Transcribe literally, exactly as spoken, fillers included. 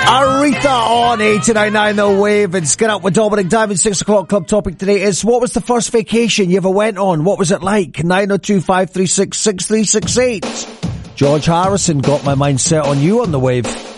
Aretha on eighty-nine point nine The Wave. It's Get Up with Dominic Diamond. Six o'clock club topic today is, what was the first vacation you ever went on? What was it like? nine oh two, five three six, six three six eight. George Harrison, Got My Mind Set on You on The Wave.